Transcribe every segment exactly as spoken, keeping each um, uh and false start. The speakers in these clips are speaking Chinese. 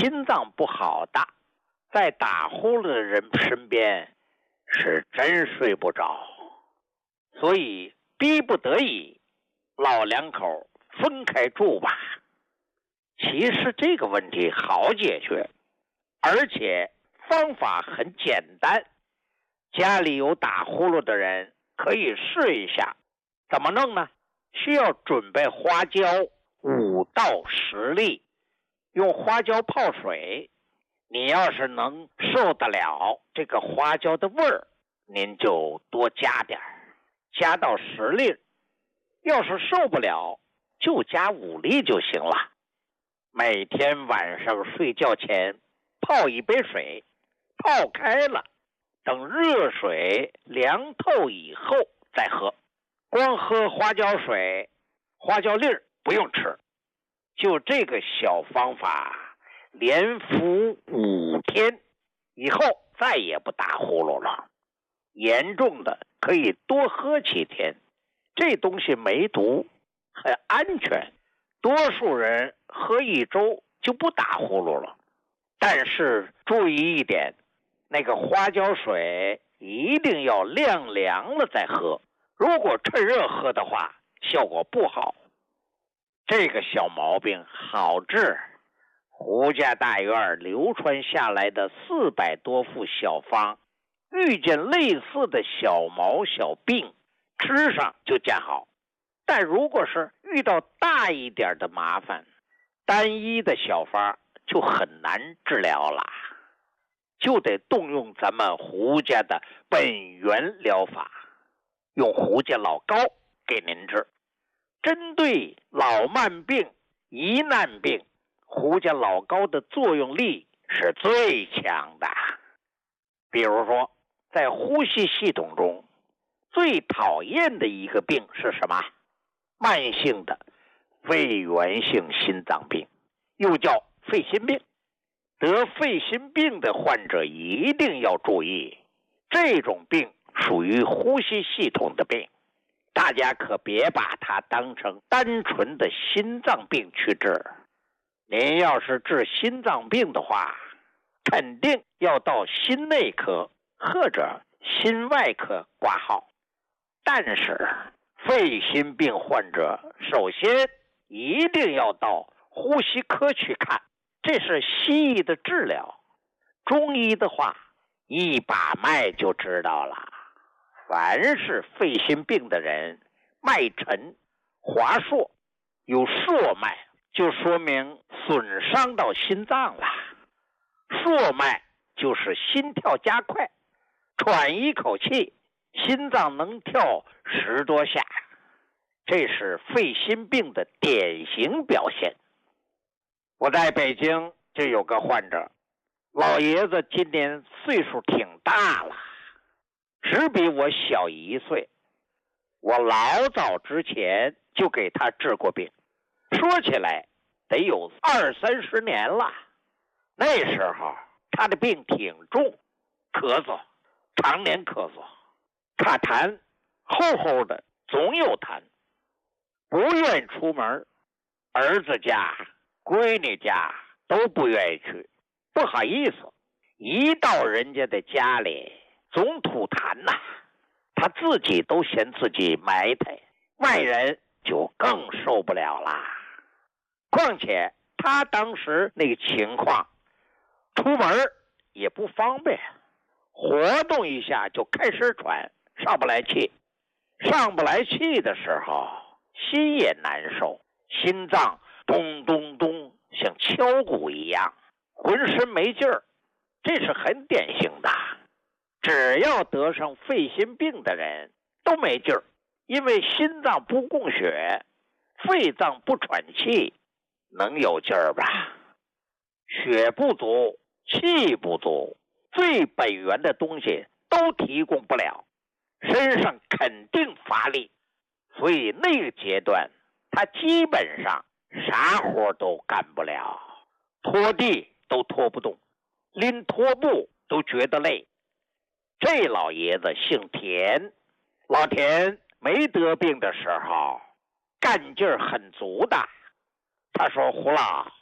心脏不好的，在打呼噜的人身边是真睡不着，所以逼不得已，老两口分开住吧。其实这个问题好解决，而且方法很简单。家里有打呼噜的人可以试一下，怎么弄呢？需要准备花椒五到十粒，用花椒泡水。你要是能受得了这个花椒的味儿，您就多加点儿，加到十粒。要是受不了，就加五粒就行了。每天晚上睡觉前泡一杯水，泡开了，等热水凉透以后再喝。光喝花椒水，花椒粒儿不用吃。就这个小方法，连服五天以后再也不打呼噜了。严重的可以多喝几天，这东西没毒，很安全。多数人喝一周就不打呼噜了。但是注意一点，那个花椒水一定要晾凉了再喝，如果趁热喝的话，效果不好。这个小毛病好治，胡家大院流传下来的四百多副小方，遇见类似的小毛小病，吃上就见好。但如果是遇到大一点的麻烦，单一的小方就很难治疗了，就得动用咱们胡家的本源疗法，用胡家老膏给您治。针对老慢病、疑难病，胡家老膏的作用力是最强的。比如说，在呼吸系统中，最讨厌的一个病是什么？慢性的肺源性心脏病，又叫肺心病。得肺心病的患者一定要注意，这种病属于呼吸系统的病，大家可别把它当成单纯的心脏病去治。您要是治心脏病的话，肯定要到心内科或者心外科挂号。但是肺心病患者首先一定要到呼吸科去看，这是西医的治疗。中医的话，一把脉就知道了。凡是肺心病的人，脉沉、滑硕、有硕脉，就说明损伤到心脏了。硕脉就是心跳加快，喘一口气，心脏能跳十多下，这是肺心病的典型表现。我在北京就有个患者，老爷子今年岁数挺大了，只比我小一岁。我老早之前就给他治过病，说起来得有二三十年了。那时候他的病挺重，咳嗽，常年咳嗽，卡痰，厚厚的，总有痰，不愿意出门，儿子家、闺女家都不愿意去，不好意思，一到人家的家里总吐痰呐、啊，他自己都嫌自己埋汰，外人就更受不了啦。况且他当时那个情况，出门也不方便，活动一下就开始喘，上不来气。上不来气的时候，心也难受，心脏咚咚咚像敲鼓一样，浑身没劲儿，这是很典型的。只要得上肺心病的人都没劲儿，因为心脏不供血，肺脏不喘气，能有劲儿吧？血不足，气不足，最本源的东西都提供不了，身上肯定乏力。所以那个阶段他基本上啥活都干不了，拖地都拖不动，拎拖布都觉得累。这老爷子姓田，老田没得病的时候干劲儿很足的。他说：胡老，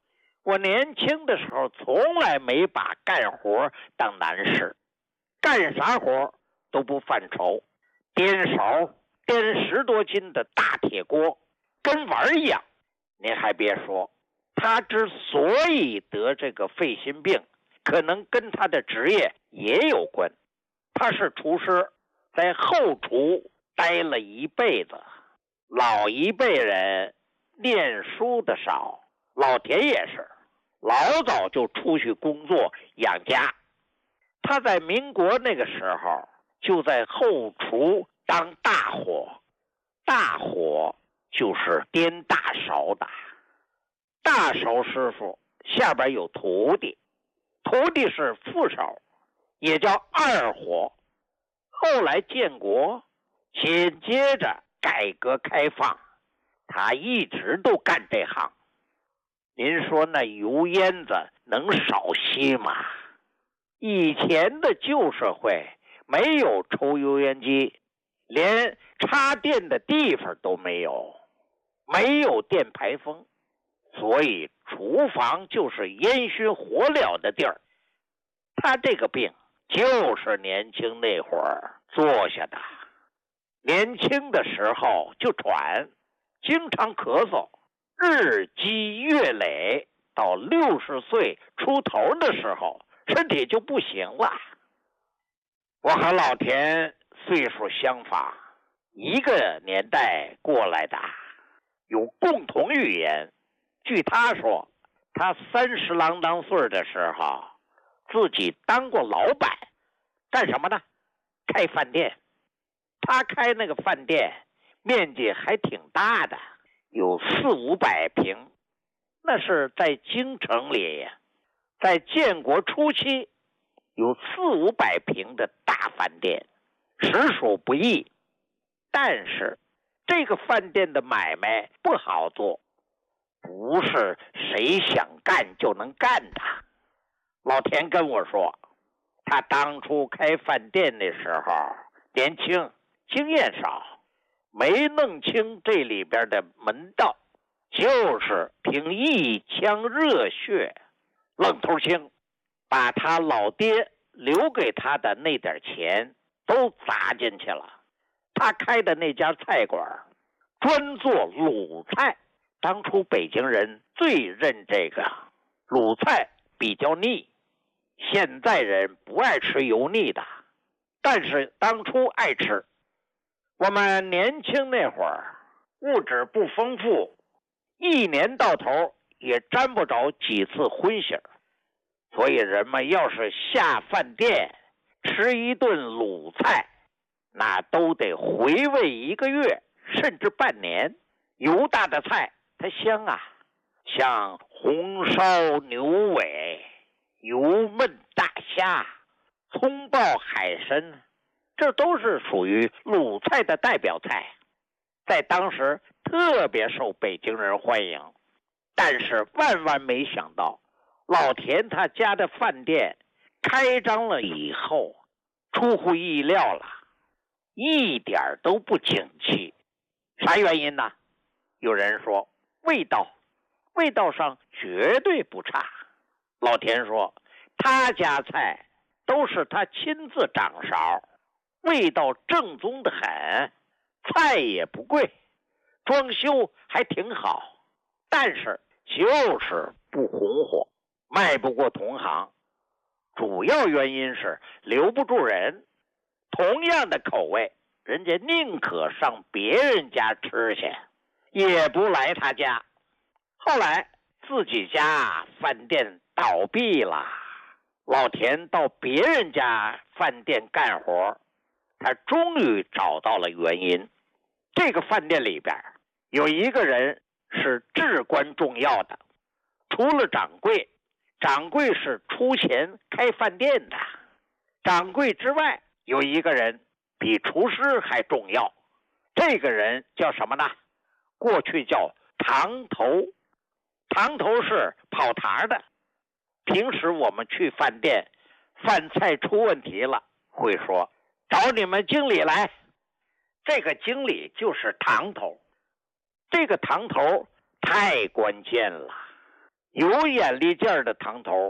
我年轻的时候从来没把干活当难事，干啥活都不犯愁。颠勺颠十多斤的大铁锅跟玩一样。您还别说，他之所以得这个肺心病，可能跟他的职业也有关。他是厨师，在后厨待了一辈子。老一辈人念书的少，老田也是老早就出去工作养家。他在民国那个时候就在后厨当大火，大火就是颠大勺的。大勺师傅下边有徒弟，徒弟是副勺，也叫二火。后来建国，紧接着改革开放，他一直都干这行。您说那油烟子能少吸吗？以前的旧社会没有抽油烟机，连插电的地方都没有，没有电排风，所以厨房就是烟熏火燎的地儿。他这个病就是年轻那会儿做下的，年轻的时候就喘，经常咳嗽，日积月累，到六十岁出头的时候，身体就不行了。我和老田岁数相仿，一个年代过来的，有共同语言。据他说，他三十郎当岁的时候，自己当过老板，干什么呢？开饭店。他开那个饭店面积还挺大的，有四五百平，那是在京城里呀。在建国初期有四五百平的大饭店，实属不易。但是这个饭店的买卖不好做，不是谁想干就能干的。老田跟我说，他当初开饭店的时候年轻，经验少，没弄清这里边的门道，就是凭一腔热血愣头青，把他老爹留给他的那点钱都砸进去了。他开的那家菜馆专做鲁菜，当初北京人最认这个鲁菜，比较腻。现在人不爱吃油腻的，但是当初爱吃。我们年轻那会儿物质不丰富，一年到头也沾不着几次荤腥，所以人们要是下饭店吃一顿鲁菜，那都得回味一个月甚至半年。油大的菜它香啊，像红烧牛尾、油焖大虾、葱爆海参，这都是属于鲁菜的代表菜，在当时特别受北京人欢迎。但是万万没想到，老田他家的饭店开张了以后，出乎意料了，一点都不景气。啥原因呢？有人说味道，味道上绝对不差。老田说他家菜都是他亲自掌勺，味道正宗的很，菜也不贵，装修还挺好，但是就是不红火，卖不过同行。主要原因是留不住人，同样的口味，人家宁可上别人家吃去，也不来他家。后来自己家饭店倒闭了，老田到别人家饭店干活，他终于找到了原因。这个饭店里边有一个人是至关重要的，除了掌柜，掌柜是出钱开饭店的，掌柜之外有一个人比厨师还重要，这个人叫什么呢？过去叫堂头。堂头是跑堂的，平时我们去饭店，饭菜出问题了，会说找你们经理来。这个经理就是堂头。这个堂头太关键了， 有眼力见儿的汤头